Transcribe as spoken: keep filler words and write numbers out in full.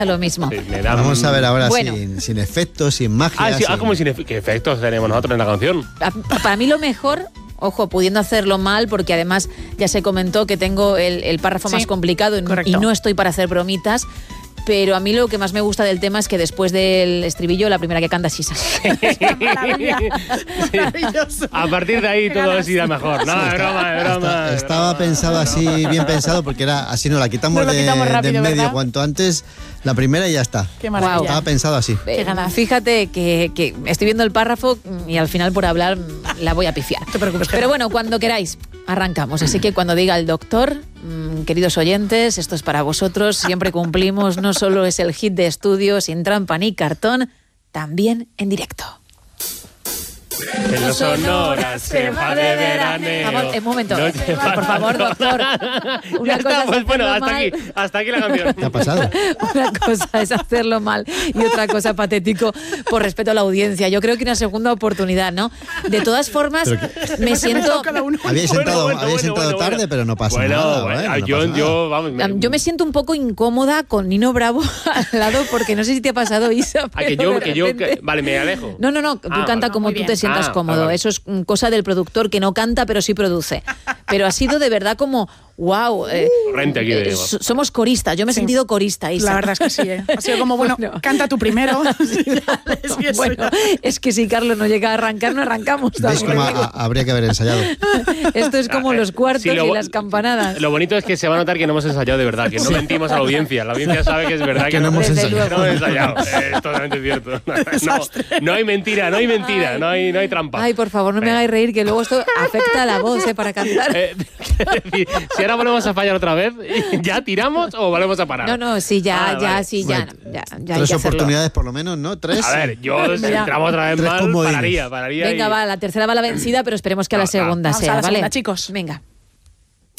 lo mismo. Sí, me da Vamos un- a ver ahora Bueno. sin, sin efectos, sin magia. Ah, sí, ah, sin- como sin efe- ¿qué efectos tenemos nosotros en la canción? Pa- Para mí lo mejor, ojo, pudiendo hacerlo mal, porque además ya se comentó que tengo el, el párrafo Sí, más complicado y, correcto. y no estoy para hacer bromitas. Pero a mí lo que más me gusta del tema es que después del estribillo, la primera que canta es Sisa. Maravilla. Sí. Maravilloso. A partir de ahí Qué todo ganas. irá mejor. No, es broma, es broma. Esta- es estaba broma. pensado así, bien pensado, porque era así, no la quitamos, Nos lo de, quitamos rápido, de en medio ¿verdad? cuanto antes, la primera y ya está. Qué maravilla. Estaba pensado así. Eh, ganas. Fíjate que, que estoy viendo el párrafo y al final por hablar mm, la voy a pifiar. te preocupes, Pero Gemma. bueno, cuando queráis, arrancamos. Así que cuando diga el doctor, mm, queridos oyentes, esto es para vosotros, siempre cumplimos, no solo es el hit de estudio sin trampa ni cartón, también en directo. En los Sonoras se va de veraneo. Vamos, un momento. No te Por vas favor, a- doctor. Una Ya cosa está, es pues bueno, hacerlo hasta mal. aquí, hasta aquí la canción. ¿Qué ha pasado? Una cosa es hacerlo mal y otra cosa patético por respeto a la audiencia. Yo creo que una segunda oportunidad, ¿no? De todas formas, me siento... Cada uno. Habíais Bueno, sentado, bueno, habíais bueno, sentado bueno, tarde, bueno. pero no pasa Bueno, nada. bueno, bueno, no yo, pasa nada. yo, vamos, me- Yo me siento un poco incómoda con Nino Bravo al lado porque no sé si te ha pasado, Isa. Ah, que pero yo, de que yo, repente- que- vale, me alejo. No, no, no, tú Ah, canta vale. como Muy tú bien. te sientas Ah, cómodo. vale, vale. Eso es mm, cosa del productor que no canta pero sí produce. Pero ha sido de verdad como, wow. eh, Torrente aquí de eh, Diego. so- somos coristas, yo me he Sí. sentido corista, Isa. La verdad es que sí, ¿eh? Ha sido como, bueno, Bueno. canta tú primero. Es que eso Bueno, ya- es que si Carlos no llega a arrancar, no arrancamos. ¿Veis también cómo te digo. ha- habría que haber ensayado? Esto es como los cuartos Sí, lo y bo- las campanadas. Lo bonito es que se va a notar que no hemos ensayado de verdad, que no mentimos a la audiencia. La audiencia sabe que es verdad que, Que no hemos Desde ensayado. que no hemos ensayado. Eh, Es totalmente cierto. No, no hay mentira, no hay mentira, no hay, no hay trampa. Ay, por favor, no me hagáis reír, que luego esto afecta a la voz eh, para cantar. Eh, quiero decir, si ahora volvemos a fallar otra vez, ¿ya tiramos o volvemos a parar? No, no, sí, ya, Ah, ya, vale. sí, ya, Bueno, ya, ya hay Tres que hacerlo. oportunidades por lo menos, ¿no? Tres. A ver, yo si Mira. entramos otra vez Tres mal, comodines. pararía, pararía. Venga, y- va, la tercera va la vencida, pero esperemos que a No, la no. segunda Vamos a sea, la ¿vale? segunda, chicos. Venga.